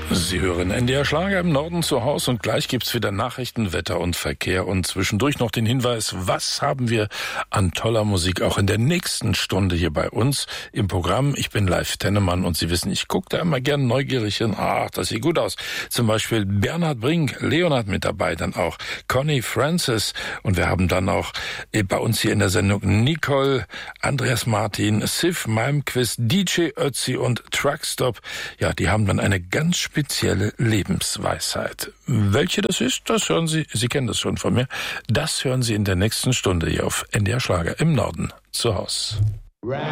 Sie hören NDR Schlager im Norden zu Hause und gleich gibt's wieder Nachrichten, Wetter und Verkehr und zwischendurch noch den Hinweis, was haben wir an toller Musik auch in der nächsten Stunde hier bei uns im Programm. Ich bin Leif Tennemann und Sie wissen, ich gucke da immer gern neugierig hin. Ach, das sieht gut aus. Zum Beispiel Bernhard Brink, Leonard mit dabei, dann auch Connie Francis und wir haben dann auch bei uns hier in der Sendung Nicole, Andreas Martin, Sif Malmquist, DJ Ötzi und Truckstop. Ja, die haben dann eine ganz spezielle Lebensweisheit. Welche das ist, das hören Sie, Sie kennen das schon von mir, das hören Sie in der nächsten Stunde hier auf NDR Schlager im Norden zu Hause.